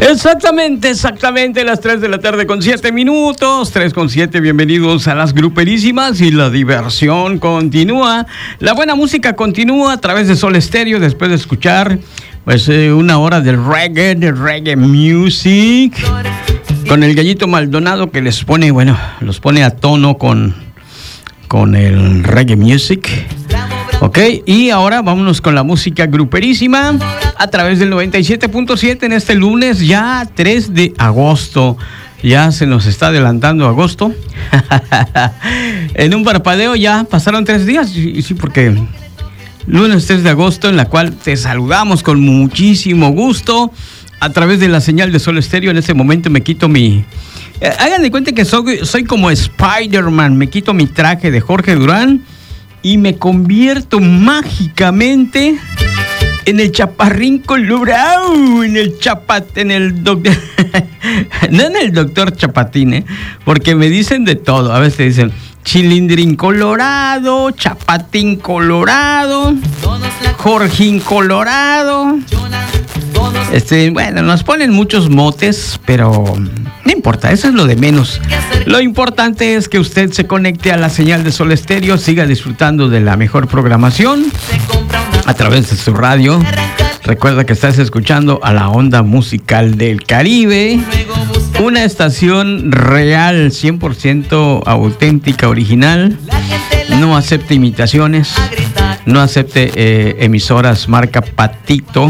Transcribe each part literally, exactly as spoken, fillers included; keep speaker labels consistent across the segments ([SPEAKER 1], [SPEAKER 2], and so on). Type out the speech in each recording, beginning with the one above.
[SPEAKER 1] Exactamente, exactamente las tres de la tarde con siete minutos, tres con siete, bienvenidos a las gruperísimas y la diversión continúa, la buena música continúa a través de Sol Estéreo después de escuchar pues eh, una hora del reggae, de reggae music, con el Gallito Maldonado que les pone, bueno, los pone a tono con, con el reggae music. Ok, y ahora vámonos con la música gruperísima a través del noventa y siete punto siete en este lunes ya tres de agosto. Ya se nos está adelantando agosto. En un parpadeo ya pasaron tres días. Y sí, porque lunes tres de agosto, en la cual te saludamos con muchísimo gusto a través de la señal de Sol Estéreo. En este momento me quito mi... Eh, hagan de cuenta que soy, soy como Spider-Man. Me quito mi traje de Jorge Durán y me convierto mágicamente en el Chaparrín Colorado, en el chapat, en el doctor, no en el doctor Chapatín, ¿eh? Porque me dicen de todo. A veces dicen Chilindrín Colorado, Chapatín Colorado, Jorgín Colorado. Este, bueno, nos ponen muchos motes, pero no importa, eso es lo de menos. Lo importante es que usted se conecte a la señal de Sol Estéreo, siga disfrutando de la mejor programación a través de su radio. Recuerda que estás escuchando a la Onda Musical del Caribe, una estación real, cien por ciento auténtica, original. No acepte imitaciones, no acepte eh, emisoras marca Patito.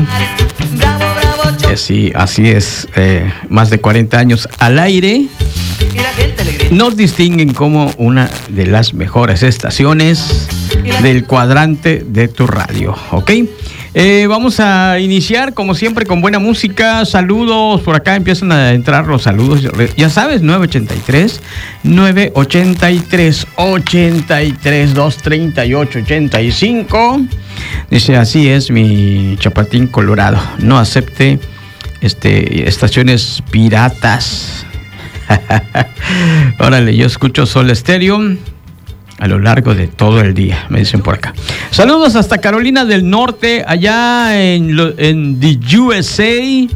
[SPEAKER 1] Sí, así es, eh, más de cuarenta años al aire. Nos distinguen como una de las mejores estaciones del cuadrante de tu radio, ¿ok? Eh, vamos a iniciar, como siempre, con buena música. Saludos, por acá empiezan a entrar los saludos. Ya sabes, nueve ochenta y tres, nueve ochenta y tres, ochenta y tres, doscientos treinta y ocho, ochenta y cinco. Dice, así es mi Chapatín Colorado. No acepte este, estaciones piratas. Órale, yo escucho Sol Estéreo a lo largo de todo el día, me dicen por acá. Saludos hasta Carolina del Norte, allá en, lo, en the U S A.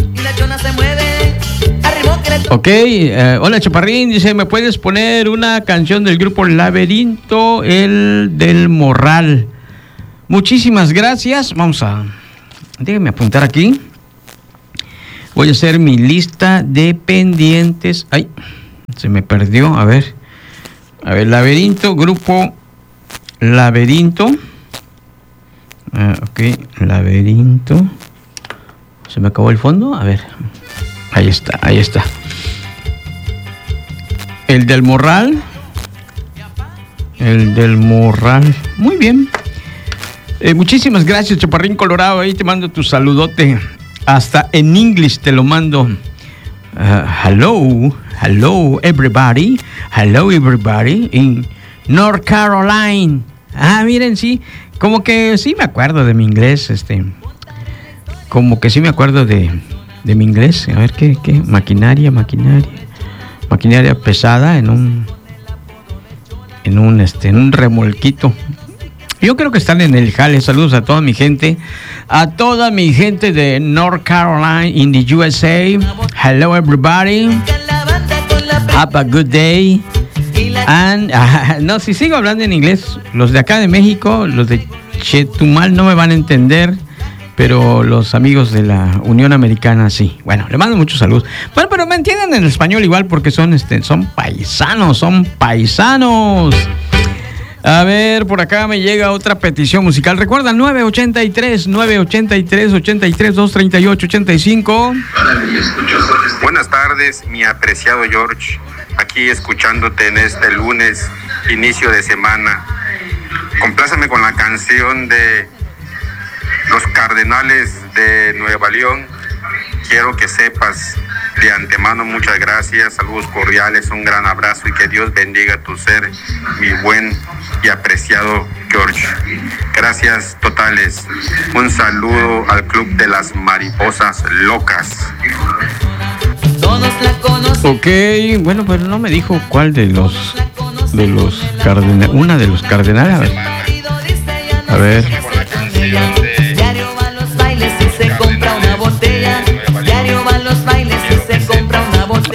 [SPEAKER 1] Ok, eh, hola Chaparrín, dice, ¿me puedes poner una canción del grupo Laberinto, el del Morral? Muchísimas gracias. Vamos a... déjenme apuntar aquí. Voy a hacer mi lista de pendientes. Ay, se me perdió. A ver. A ver, Laberinto, grupo Laberinto. Ah, ok, Laberinto. ¿Se me acabó el fondo? A ver. Ahí está, ahí está. El del Morral. El del Morral. Muy bien. Eh, muchísimas gracias, Chaparrín Colorado. Ahí te mando tu saludote. Hasta en inglés te lo mando. Uh, hello, hello everybody. Hello everybody in North Carolina. Ah, miren, sí. Como que sí me acuerdo de mi inglés. Este. Como que sí me acuerdo de, de mi inglés. A ver, ¿qué? ¿Qué? Maquinaria, maquinaria. Maquinaria pesada en un. En un, este, en un remolquito. Yo creo que están en el jale. Saludos a toda mi gente. A toda mi gente de North Carolina in the U S A. Hello everybody. Have a good day. And, uh, no, si sigo hablando en inglés, los de acá de México, los de Chetumal no me van a entender, pero los amigos de la Unión Americana sí. Bueno, le mando muchos saludos. Bueno, pero me entienden en español igual porque son, este, son paisanos, son paisanos. A ver, por acá me llega otra petición musical. Recuerda, nueve ochenta y tres, nueve ochenta y tres, ochenta y tres, doscientos treinta y ocho, ochenta y cinco.
[SPEAKER 2] Buenas tardes, mi apreciado George. Aquí escuchándote en este lunes, inicio de semana. Compláceme con la canción de Los Cardenales de Nueva León. Quiero que sepas de antemano, muchas gracias, saludos cordiales, un gran abrazo y que Dios bendiga tu ser, mi buen y apreciado George. Gracias totales. Un saludo al Club de las Mariposas Locas.
[SPEAKER 1] Ok, bueno, pero no me dijo cuál de los de los cardenales, una de los cardenales. A ver. A ver.
[SPEAKER 3] Diario va a los bailes y se compra una botella. Diario va a los bailes.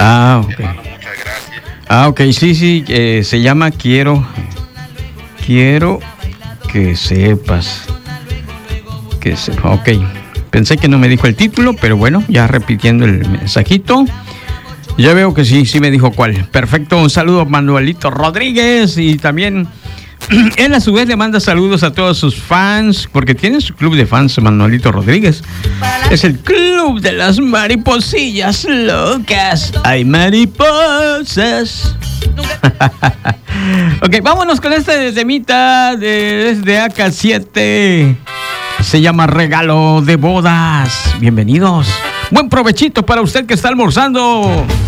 [SPEAKER 1] Ah, ok.
[SPEAKER 2] Hermano, muchas gracias.
[SPEAKER 1] Ah, ok, sí, sí, eh, se llama Quiero, quiero que sepas, que sepa, ok. Pensé que no me dijo el título, pero bueno, ya repitiendo el mensajito, ya veo que sí, sí me dijo cuál. Perfecto, un saludo a Manuelito Rodríguez y también él a su vez le manda saludos a todos sus fans, porque tiene su club de fans, Manuelito Rodríguez. Es el Club de las Mariposillas Locas. Hay mariposas. Ok, vámonos con este temita de, desde A K siete. Se llama Regalo de Bodas. Bienvenidos. Buen provechito para usted que está almorzando.